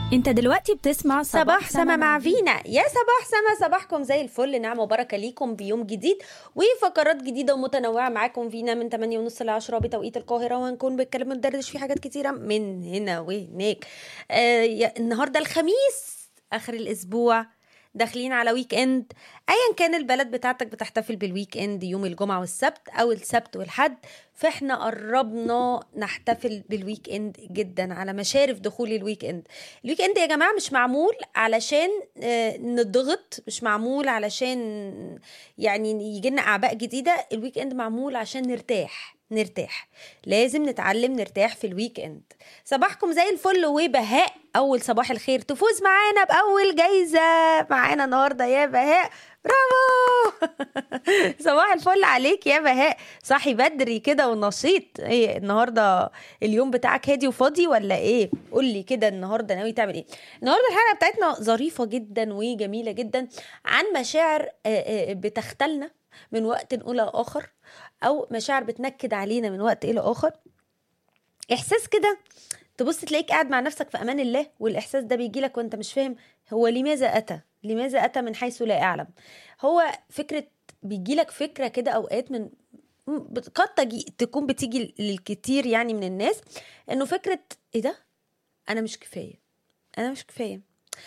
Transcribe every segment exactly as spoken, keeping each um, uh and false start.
انت دلوقتي بتسمع صباح سما مع فينا. يا صباح سما، صباحكم زي الفل، نعمة وبركة ليكم بيوم جديد وفقرات جديدة ومتنوعة معاكم فينا من ثمانية ونص ل عشرة بتوقيت القاهرة، وهنكون بنتكلم وندردش في حاجات كتيرة من هنا وهناك. آه النهاردة الخميس، آخر الأسبوع، داخلين على ويك اند. ايا كان البلد بتاعتك بتحتفل بالويك اند يوم الجمعة والسبت او السبت والحد، فاحنا قربنا نحتفل بالويك اند جدا على مشارف دخول الويك اند. الويك اند يا جماعة مش معمول علشان آه، نضغط، مش معمول علشان يعني يجينا اعباء جديدة. الويك اند معمول عشان نرتاح نرتاح لازم نتعلم نرتاح في الويك اند. صباحكم زي الفل. وبهاء، اول صباح الخير، تفوز معانا باول جايزة معانا النهاردة يا بهاء. برافو. صباح الفل عليك يا بهاء، صاحي بدري كده ونشيط. ايه النهارده اليوم بتاعك هادي وفاضي ولا ايه؟ قول لي كده النهارده ناوي تعمل ايه؟ النهارده الحلقه بتاعتنا ظريفه جدا وجميله جدا، عن مشاعر آه، آه، بتختلنا من وقت الى اخر، او مشاعر بتنكد علينا من وقت الى اخر. احساس كده تبص تلاقيك قاعد مع نفسك في امان الله، والاحساس ده بيجي لك وانت مش فاهم هو لماذا اتى لماذا اتى من حيث لا اعلم. هو فكره، بيجي لك فكره كده اوقات من بت- قد تجي تكون بتيجي للكتير يعني من الناس، انه فكره ايه ده، انا مش كفايه انا مش كفايه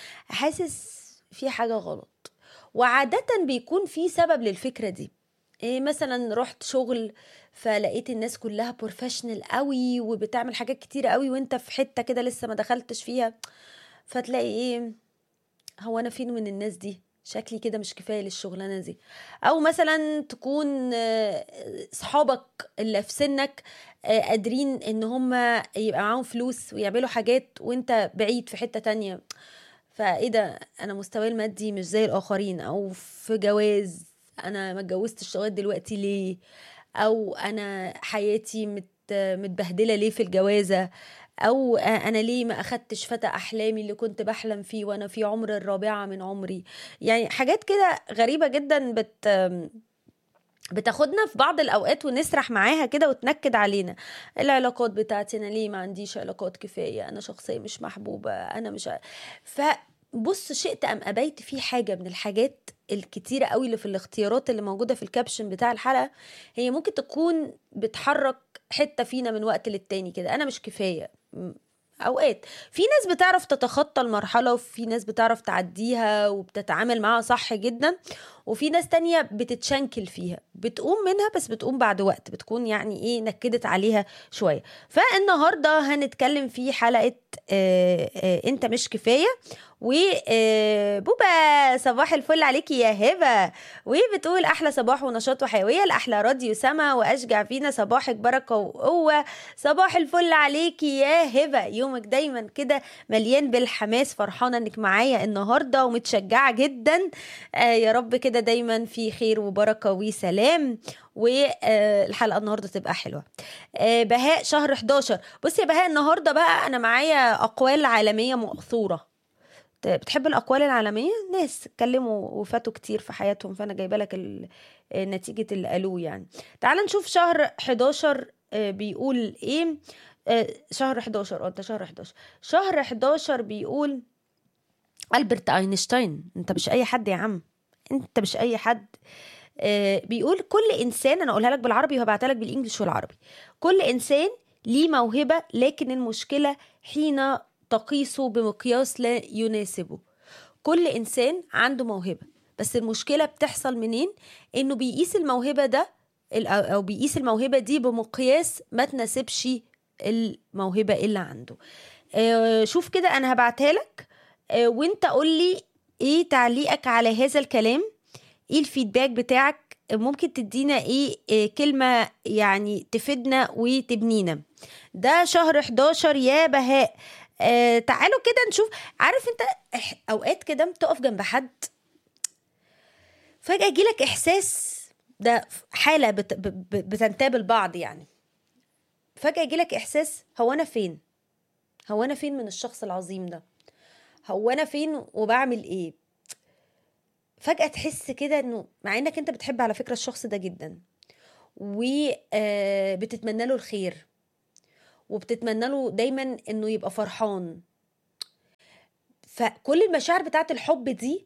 حاسس في حاجه غلط. وعاده بيكون في سبب للفكره دي. إيه، مثلا رحت شغل فلقيت الناس كلها بروفيشنال قوي وبتعمل حاجات كتير قوي، وانت في حتة كده لسه ما دخلتش فيها، فتلاقي ايه، هو انا فين من الناس دي؟ شكلي كده مش كفاية للشغلانة دي. او مثلا تكون آه، صحابك اللي في سنك آه، قادرين ان هم يبقى معاهم فلوس ويعملوا حاجات وانت بعيد في حتة تانية، فايه ده، انا مستواي المادي مش زي الاخرين. او في جواز، انا ما اتجوزتش لغايه دلوقتي ليه؟ او انا حياتي مت متبهدله ليه في الجوازه؟ او انا ليه ما اخدتش فتى احلامي اللي كنت بحلم فيه وانا في عمر الرابعه من عمري؟ يعني حاجات كده غريبه جدا بت بتاخدنا في بعض الأوقات ونسرح معاها كده وتنكد علينا. العلاقات بتاعتي، أنا ليه ما عنديش علاقات كفاية؟ أنا شخصية مش محبوبة، أنا مش ع- فبص، شئت أم أبيت، في حاجة من الحاجات الكتيرة قوي اللي في الاختيارات اللي موجودة في الكابشن بتاع الحلقة، هي ممكن تكون بتحرك حتة فينا من وقت للتاني كده. أنا مش كفاية. م- اوقات في ناس بتعرف تتخطى المرحلة، وفي ناس بتعرف تعديها وبتتعامل معاها صح جدا، وفي ناس تانية بتتشنكل فيها، بتقوم منها بس بتقوم بعد وقت، بتكون يعني ايه، نكدت عليها شوية. فالنهاردة هنتكلم في حلقة آه آه انت مش كفاية. وبوبا صباح الفل عليكي يا هبة، وبتقول احلى صباح ونشاط وحيوية لاحلى راديو سما واشجع فينا، صباحك بركة وقوة. صباح الفل عليكي يا هبة، يومك دايما كده مليان بالحماس، فرحانة انك معايا النهاردة ومتشجعة جدا. آه يا رب كده دايما في خير وبركة وسلام، والحلقة النهاردة تبقى حلوة. آه بهاء شهر حداشر، بصي يا بهاء، النهاردة بقى أنا معايا أقوال عالمية مؤثورة. بتحب الأقوال العالمية؟ ناس اتكلموا وفاتوا كتير في حياتهم، فأنا جايبة لك ال- آه، نتيجة اللي قالوه يعني. تعال نشوف شهر حداشر آه، بيقول ايه. آه، شهر حداشر، اه ده شهر حداشر. شهر حداشر بيقول ألبرت أينشتاين، انت مش اي حد يا عم، انت مش اي حد. آه، بيقول كل انسان، انا اقولها لك بالعربي وهبعتها لك بالانجلش والعربي. كل انسان ليه موهبة، لكن المشكلة حين تقيسه بمقياس لا يناسبه. كل انسان عنده موهبة، بس المشكلة بتحصل منين؟ انه بيقيس الموهبة ده ال- او أو بيقيس الموهبة دي بمقياس ما تناسبش الموهبة اللي عنده. آه، شوف كده انا هبعتها لك، آه، وانت قولي ايه تعليقك على هذا الكلام، ايه الفيدباك بتاعك، ممكن تدينا ايه, إيه كلمة يعني تفيدنا وتبنينا. ده شهر حداشر يا بهاء. آه تعالوا كده نشوف. عارف انت إح- اوقات كده تقف جنب حد، فجأة يجيلك احساس، ده حالة بت ب- ب- بتنتاب البعض يعني. فجأة يجيلك احساس، هو انا فين هو انا فين من الشخص العظيم ده؟ هو انا فين وبعمل ايه؟ فجأة تحس كده انه مع انك انت بتحب على فكرة الشخص ده جدا، وبتتمنى له الخير، وبتتمنى له دايما انه يبقى فرحان، فكل المشاعر بتاعت الحب دي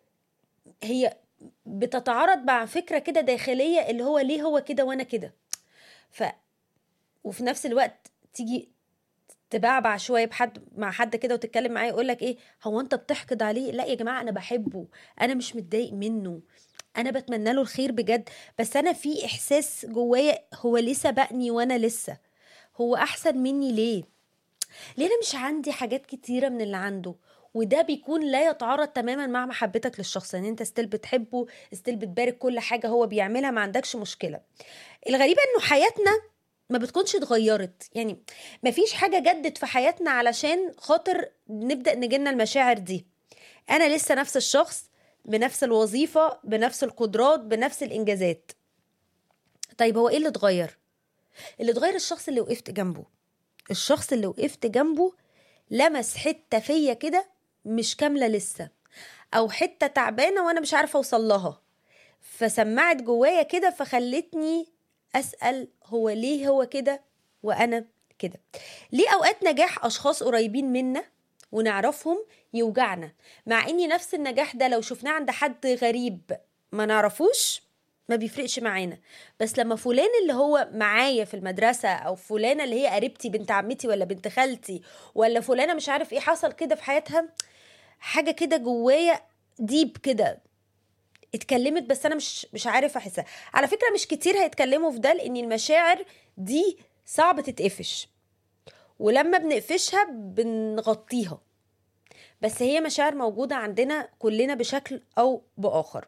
هي بتتعارض مع فكرة كده داخلية اللي هو ليه هو كده وانا كده. ف وفي نفس الوقت تيجي تبعبع شويه بحد مع حد كده وتتكلم معاه يقول لك ايه، هو انت بتحقد عليه؟ لا يا جماعه، انا بحبه، انا مش متضايق منه، انا بتمنى له الخير بجد، بس انا في احساس جوايا هو ليه سبقني وانا لسه، هو احسن مني ليه ليه انا مش عندي حاجات كتيره من اللي عنده. وده بيكون لا يتعارض تماما مع محبتك للشخص، ان انت ستيل بتحبه، ستيل بتبارك كل حاجه هو بيعملها، ما عندكش مشكله. الغريبه انه حياتنا ما بتكونش اتغيرت، يعني ما فيش حاجه جدت في حياتنا علشان خاطر نبدا نجيلنا المشاعر دي. انا لسه نفس الشخص، بنفس الوظيفه، بنفس القدرات، بنفس الانجازات. طيب هو ايه اللي اتغير؟ اللي اتغير الشخص اللي وقفت جنبه. الشخص اللي وقفت جنبه لمس حته فيا كده مش كامله لسه، او حته تعبانه وانا مش عارفه اوصل لها، فسمعت جوايا كده فخلتني اسال هو ليه هو كده وانا كده. ليه اوقات نجاح اشخاص قريبين منا ونعرفهم يوجعنا، مع اني نفس النجاح ده لو شفناه عند حد غريب ما نعرفوش ما بيفرقش معانا، بس لما فلان اللي هو معايا في المدرسة، او فلانة اللي هي قريبتي بنت عمتي ولا بنت خالتي، ولا فلانة مش عارف ايه حصل كده في حياتها، حاجة كده جوايا ديب كده اتكلمت، بس انا مش مش عارف احسها. على فكرة مش كتير هيتكلموا في ده، لان المشاعر دي صعب تتقفش، ولما بنقفشها بنغطيها، بس هي مشاعر موجودة عندنا كلنا بشكل او باخر.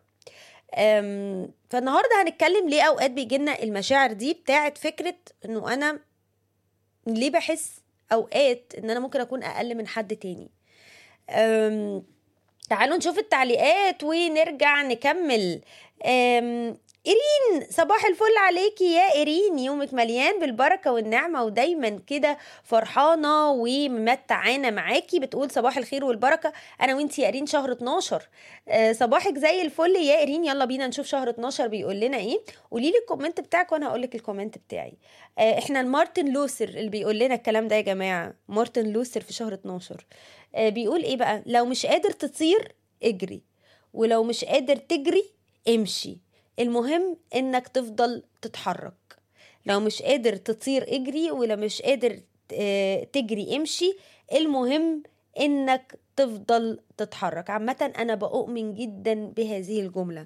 أم، فالنهاردة هنتكلم ليه اوقات بيجيلنا المشاعر دي بتاعت فكرة انه انا ليه بحس اوقات ان انا ممكن اكون اقل من حد تاني. أم، تعالوا نشوف التعليقات ونرجع نكمل. أم، إيرين، صباح الفل عليكي يا إيرين، يومك مليان بالبركة والنعمة ودايما كده فرحانة وممتعانة معاكي. بتقول صباح الخير والبركة أنا وإنتي يا إيرين، شهر اتناشر أه صباحك زي الفل يا إيرين. يلا بينا نشوف شهر اتناشر بيقول لنا إيه. قوليلي الكومنت بتاعك وأنا هقولك الكومنت بتاعي. أه إحنا مارتن لوثر اللي بيقول لنا الكلام ده يا جماعة، مارتن لوثر في شهر اتناشر. أه بيقول إيه بقى؟ لو مش قادر تطير اجري، ولو مش قادر تجري امشي، المهم انك تفضل تتحرك. لو مش قادر تطير اجري، ولو مش قادر آه، تجري امشي، المهم انك تفضل تتحرك. عامة انا بؤمن جدا بهذه الجملة.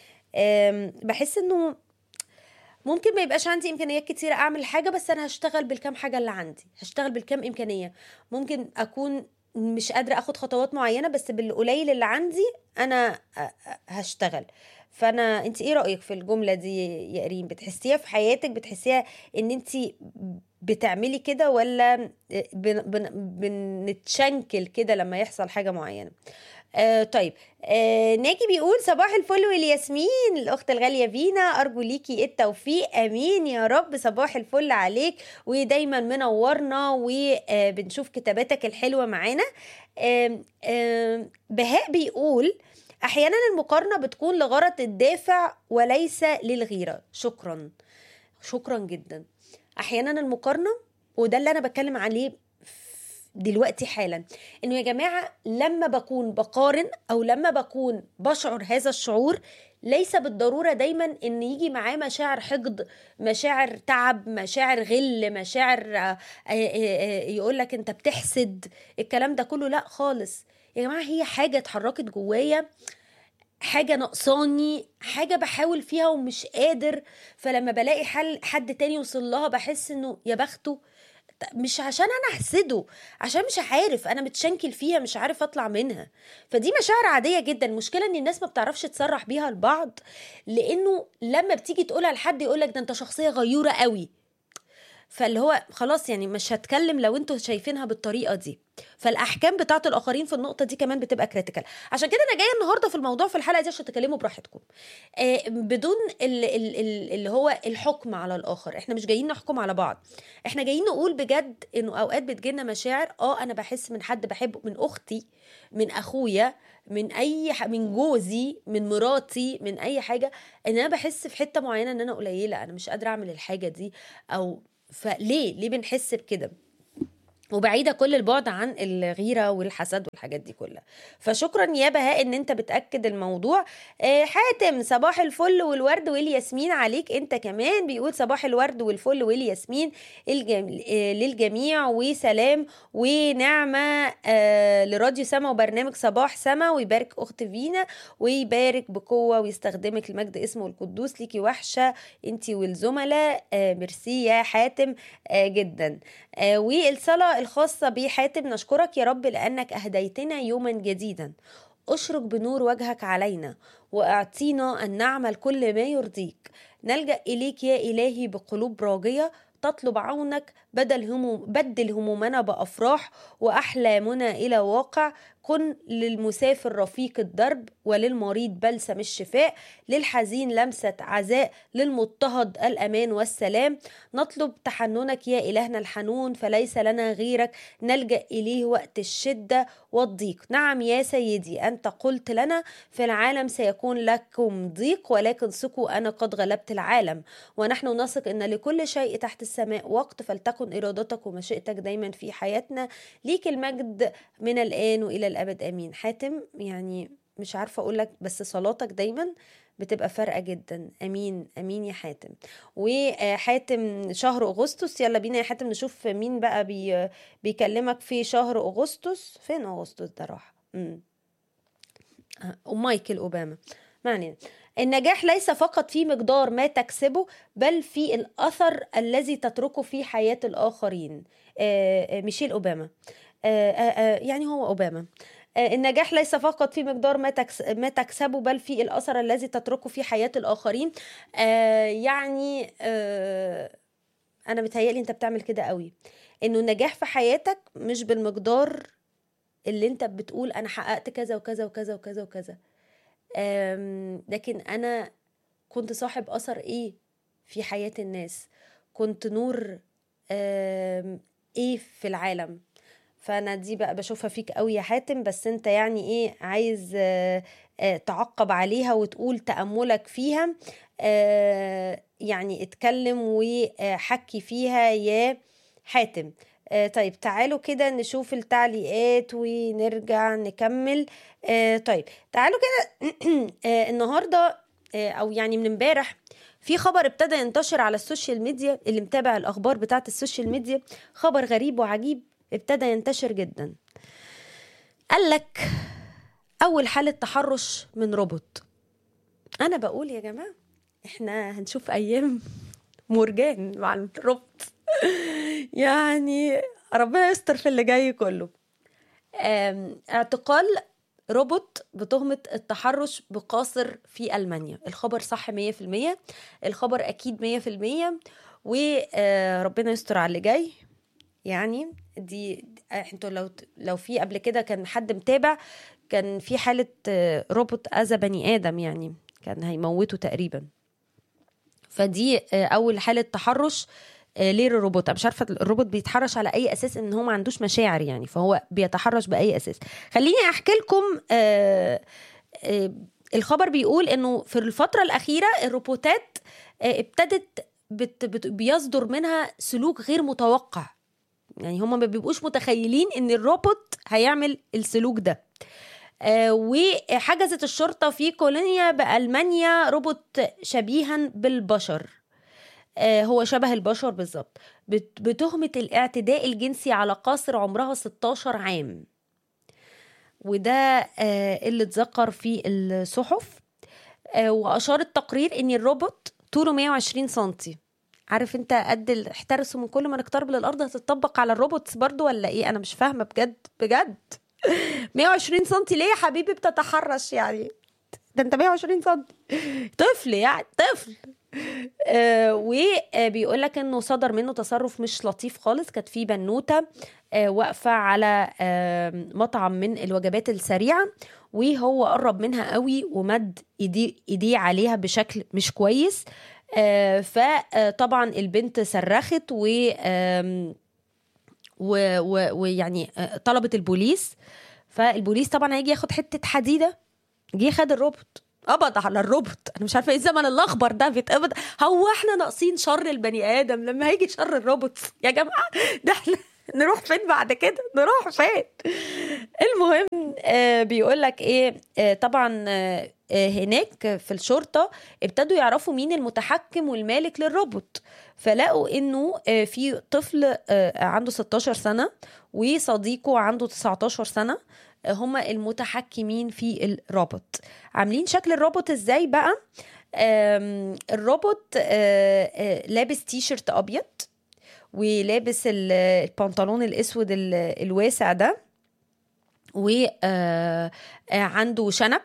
آم، بحس انه ممكن ما يبقاش عندي امكانيات كتيرة اعمل حاجة، بس انا هشتغل بالكام حاجة اللي عندي، هشتغل بالكام امكانية. ممكن اكون مش قادرة اخد خطوات معينة، بس بالقليل اللي عندي انا أ- أ- هشتغل. فانا انت ايه رأيك في الجملة دي يا ريم؟ بتحسيها في حياتك؟ بتحسيها ان انت بتعملي كده، ولا بن بن بنتشنكل كده لما يحصل حاجة معينة؟ آه طيب. آه ناجي بيقول صباح الفل والياسمين، الأخت الغالية فينا، أرجو ليكي التوفيق، أمين يا رب. صباح الفل عليك، ودايما منورنا وبنشوف كتاباتك الحلوة معانا. آه آه بهاء بيقول أحيانا المقارنة بتكون لغرض الدافع وليس للغيرة. شكرا، شكرا جدا. أحيانا المقارنة، وده اللي أنا بتكلم عليه دلوقتي حالا، انه يا جماعة لما بكون بقارن او لما بكون بشعر هذا الشعور، ليس بالضرورة دايما ان يجي معاه مشاعر حقد، مشاعر تعب، مشاعر غل، مشاعر يقولك انت بتحسد، الكلام ده كله لا خالص يا جماعة. هي حاجة اتحركت جوايا، حاجة نقصاني، حاجة بحاول فيها ومش قادر، فلما بلاقي حل حد تاني وصل لها بحس انه يا بخته. مش عشان انا احسده، عشان مش عارف، انا متشنكل فيها مش عارف اطلع منها. فدي مشاعر عادية جدا. المشكلة ان الناس ما بتعرفش تصرح بيها لبعض، لانه لما بتيجي تقولها لحد يقولك ده انت شخصية غيورة قوي، فاللي هو خلاص يعني مش هتكلم لو انتوا شايفينها بالطريقه دي. فالاحكام بتاعت الاخرين في النقطه دي كمان بتبقى كريتيكال. عشان كده انا جايه النهارده في الموضوع في الحلقه دي عشان تكلموا براحتكم، آه بدون ال ال ال اللي هو الحكم على الاخر. احنا مش جايين نحكم على بعض، احنا جايين نقول بجد انه اوقات بتجيلنا مشاعر. اه انا بحس من حد بحبه، من اختي، من اخويا، من اي ح... من جوزي، من مراتي، من اي حاجه، ان انا بحس في حته معينه ان انا قليله، انا مش قادره اعمل الحاجه دي. او فليه ليه بنحس بكده؟ وبعيدة كل البعد عن الغيرة والحسد والحاجات دي كلها. فشكرا يا بهاء ان انت بتأكد الموضوع. آه، حاتم صباح الفل والورد والياسمين عليك انت كمان، بيقول صباح الورد والفل والياسمين الجم... آه، للجميع، وسلام ونعمة آه، لراديو سما وبرنامج صباح سما، ويبارك اخت فينا ويبارك بقوة ويستخدمك المجد اسمه القدوس، ليكي وحشة انتي والزملاء. آه، ميرسي يا حاتم آه، جدا. آه، والصلاة الخاصة بحاتم: نشكرك يا رب لأنك أهديتنا يوما جديدا، أشرق بنور وجهك علينا وأعطينا أن نعمل كل ما يرضيك. نلجأ إليك يا إلهي بقلوب راجية، تطلب عونك، بدل هموم بدل همومنا بأفراح وأحلامنا إلى واقع. كن للمسافر رفيق الدرب، وللمريض بلسم الشفاء، للحزين لمسة عزاء، للمضطهد الأمان والسلام. نطلب تحننك يا إلهنا الحنون، فليس لنا غيرك نلجأ إليه وقت الشدة والضيق. نعم يا سيدي، أنت قلت لنا في العالم سيكون لكم ضيق، ولكن ثقوا أنا قد غلبت العالم. ونحن نثق أن لكل شيء تحت السماء وقت، فلتكن إرادتك ومشيئتك دايما في حياتنا. ليك المجد من الآن وإلى الأبد آمين. حاتم، يعني مش عارفة أقولك، بس صلاتك دايما بتبقى فارقة جدا. أمين أمين يا حاتم. وحاتم شهر أغسطس، يلا بينا يا حاتم نشوف مين بقى بي بيكلمك في شهر أغسطس. فين أغسطس ده راح؟ أم مايكل أوباما. معنى النجاح ليس فقط في مقدار ما تكسبه، بل في الأثر الذي تتركه في حياة الآخرين. آه، ميشيل أوباما. آه، آه، يعني هو أوباما. النجاح ليس فقط في مقدار ما ما تكسبه، بل في الأثر الذي تتركه في حياة الآخرين. آه يعني آه أنا بتهيألي أنت بتعمل كده قوي، إنه النجاح في حياتك مش بالمقدار اللي أنت بتقول أنا حققت كذا وكذا وكذا وكذا وكذا، لكن أنا كنت صاحب أثر إيه في حياة الناس، كنت نور إيه في العالم. فانا دي بقى بشوفها فيك قوي يا حاتم، بس انت يعني ايه عايز آه آه تعقب عليها وتقول تأملك فيها. آه يعني اتكلم وحكي فيها يا حاتم. آه طيب تعالوا كده نشوف التعليقات ونرجع نكمل. آه طيب تعالوا كده آه النهاردة آه او يعني من امبارح في خبر ابتدى ينتشر على السوشيال ميديا. اللي متابع الاخبار بتاعت السوشيال ميديا، خبر غريب وعجيب ابتدى ينتشر جدا. قالك أول حالة تحرش من روبوت. أنا بقول يا جماعة احنا هنشوف أيام مرجان مع الروبوت يعني ربنا يستر في اللي جاي كله. اعتقال روبوت بتهمة التحرش بقاصر في ألمانيا. الخبر صح مية في المية، الخبر أكيد مية في المية، وربنا يستر على اللي جاي. يعني دي انتوا لو لو في قبل كده كان حد متابع، كان في حالة روبوت أذى بني آدم، يعني كان هيموته تقريبا. فدي أول حالة تحرش ليه الروبوت. مش عارفة الروبوت بيتحرش على أي أساس، إن هو ما عندوش مشاعر يعني، فهو بيتحرش بأي أساس. خليني أحكي لكم. آآ آآ الخبر بيقول إنه في الفترة الأخيرة الروبوتات ابتدت بت بت بيصدر منها سلوك غير متوقع. يعني هم ما بيبقوش متخيلين ان الروبوت هيعمل السلوك ده. آه وحجزت الشرطة في كولونيا بألمانيا روبوت شبيها بالبشر. آه هو شبه البشر بالظبط، بتهمة الاعتداء الجنسي على قاصر عمرها ستاشر عام. وده آه اللي اتذكر في الصحف. آه وأشار التقرير ان الروبوت طوله مية وعشرين سنتي. عارف انت قد احترسوا من كل ما نقترب للارض هتطبق على الروبوتس برضو ولا ايه؟ انا مش فاهمه بجد بجد. مية وعشرين سنتي ليه يا حبيبي بتتحرش يعني؟ ده انت مية وعشرين سنتي طفل يعني طفل. آه وبيقول لك انه صدر منه تصرف مش لطيف خالص. كانت في بنوته آه واقفه على آه مطعم من الوجبات السريعه، وهو قرب منها قوي ومد ايديه ايديه عليها بشكل مش كويس. آه فطبعا البنت صرخت و ويعني طلبت البوليس. فالبوليس طبعا هيجي ياخد حته حديده، جه خد الروبوت، قبض على الروبوت. انا مش عارفه ايه الزمن الاخبر ده بيتقبض. هو احنا ناقصين شر البني ادم لما هيجي شر الروبوت يا جماعه؟ ده احنا نروح فين بعد كده؟ نروح فين؟ المهم آه بيقول لك ايه، آه طبعا آه آه، هناك في الشرطة ابتدوا يعرفوا مين المتحكم والمالك للروبوت. فلقوا انه آه في طفل آه عنده ستاشر سنة وصديقه عنده تسعتاشر سنة، آه، هما المتحكمين في الروبوت. عاملين شكل الروبوت ازاي بقى؟ آم، الروبوت آه، آه، لابس تي شيرت ابيض، ولابس ال- البنطلون الاسود ال- الواسع ده، وعنده شنب،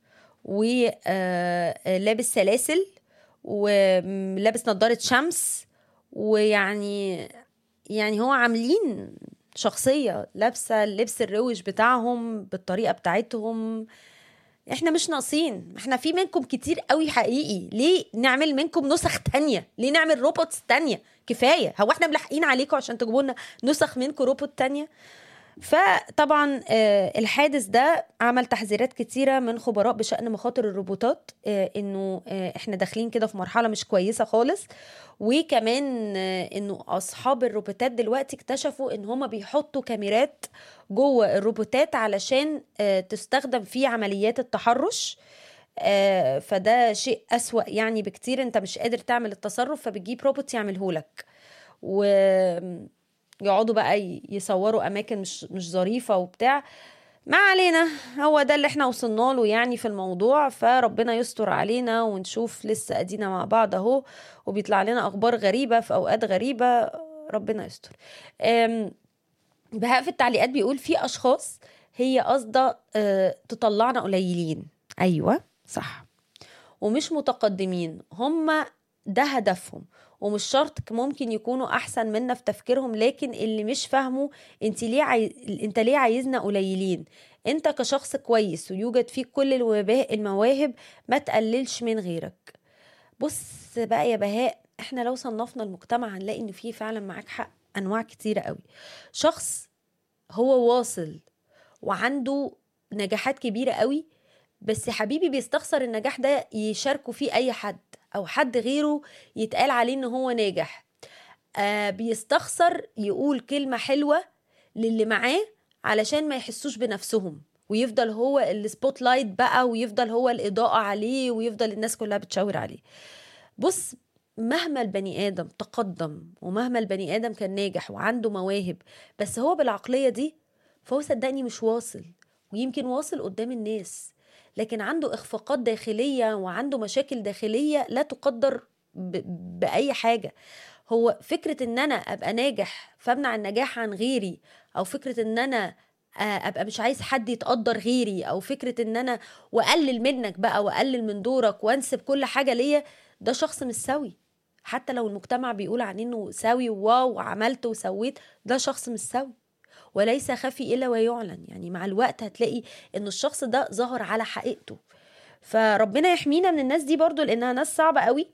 ولابس سلاسل، ولابس نظارة شمس. ويعني يعني هو عاملين شخصية لابسة اللبس الروش بتاعهم بالطريقة بتاعتهم. احنا مش ناقصين، احنا في منكم كتير قوي حقيقي، ليه نعمل منكم نسخ تانية؟ ليه نعمل روبوتس تانية؟ كفاية، هو احنا ملاحقين عليكم عشان تجيبوا لنا نسخ منكم روبوت تانية؟ فطبعا آه، الحادث ده عمل تحذيرات كتيرة من خبراء بشأن مخاطر الروبوتات، آه، انه آه، احنا داخلين كده في مرحلة مش كويسة خالص. وكمان آه، انه اصحاب الروبوتات دلوقتي اكتشفوا ان هما بيحطوا كاميرات جوه الروبوتات علشان آه، تستخدم في عمليات التحرش. آه، فده شيء أسوأ يعني بكتير، انت مش قادر تعمل التصرف فبتجيب روبوت يعملهولك، ويقعدوا بقى ي- يصوروا اماكن مش مش ظريفة وبتاع. ما علينا، هو ده اللي احنا وصلنا له يعني في الموضوع، فربنا يستر علينا ونشوف. لسه ادينا مع بعض اهو، وبيطلع لنا اخبار غريبة في اوقات غريبة. ربنا يستر. أم، بهاء في التعليقات بيقول في اشخاص هي قصده آه، تطلعنا قليلين. ايوه صح، ومش متقدمين، هم ده هدفهم. ومش شرط، ك- ممكن يكونوا احسن منا في تفكيرهم، لكن اللي مش فاهمه انت ليه عاي... انت ليه عايزنا قليلين؟ انت كشخص كويس ويوجد فيك كل الوباء المواهب، ما تقللش من غيرك. بص بقى يا بهاء، احنا لو صنفنا المجتمع هنلاقي ان فيه فعلا معاك حق انواع كتيرة قوي. شخص هو واصل وعنده نجاحات كبيرة قوي، بس يا حبيبي بيستخسر النجاح ده يشاركه فيه اي حد، او حد غيره يتقال عليه ان هو ناجح. آه بيستخسر يقول كلمة حلوة للي معاه علشان ما يحسوش بنفسهم، ويفضل هو السبوت لايت بقى، ويفضل هو الإضاءة عليه، ويفضل الناس كلها بتشاور عليه. بص، مهما البني آدم تقدم، ومهما البني آدم كان ناجح وعنده مواهب، بس هو بالعقلية دي، فهو صدقني مش واصل. ويمكن واصل قدام الناس، لكن عنده إخفاقات داخلية وعنده مشاكل داخلية لا تقدر ب... بأي حاجة. هو فكرة ان انا ابقى ناجح فامنع النجاح عن غيري، او فكرة ان انا آه، ابقى مش عايز حد يتقدر غيري، او فكرة ان انا واقلل منك بقى واقلل من دورك وانسب كل حاجة ليا، ده شخص مش سوي. حتى لو المجتمع بيقول عن انه سوي وواو وعملت وسويت، ده شخص مش سوي. وليس خفي الا ويعلن، يعني مع الوقت هتلاقي ان الشخص ده ظهر على حقيقته. فربنا يحمينا من الناس دي برضو، لانها ناس صعبة قوي،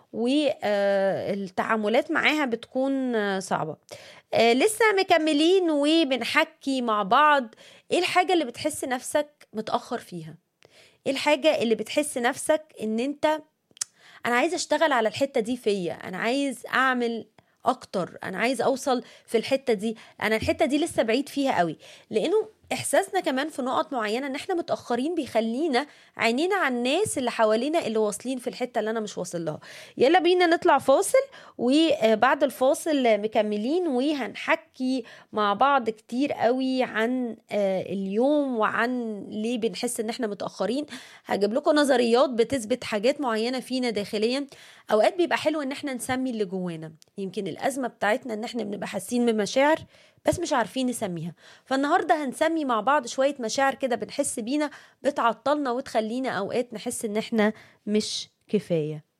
والتعاملات معاها بتكون آه، صعبة. آه، لسه مكملين وبنحكي مع بعض. ايه الحاجة اللي بتحس نفسك متأخر فيها؟ ايه الحاجة اللي بتحس نفسك ان انت، انا عايز اشتغل على الحتة دي فيا، انا عايز اعمل اكتر، انا عايز اوصل في الحتة دي، انا الحتة دي لسه بعيد فيها قوي. لانه احساسنا كمان في نقط معينة ان احنا متأخرين بيخلينا عينينا على الناس اللي حوالينا اللي واصلين في الحتة اللي انا مش واصل لها. يلا بينا نطلع فاصل، وبعد الفاصل مكملين وهنحكي مع بعض كتير قوي عن آه، اليوم، وعن ليه بنحس ان احنا متأخرين. هجيب لكم نظريات بتثبت حاجات معينة فينا داخليا. اوقات بيبقى حلو ان احنا نسمي اللي جوانا، يمكن الازمة بتاعتنا ان احنا بنبقى حاسين بمشاعر بس مش عارفين نسميها. فالنهاردة هنسمي مع بعض شوية مشاعر كده بنحس بينا، بتعطلنا وتخلينا اوقات نحس ان احنا مش كفاية.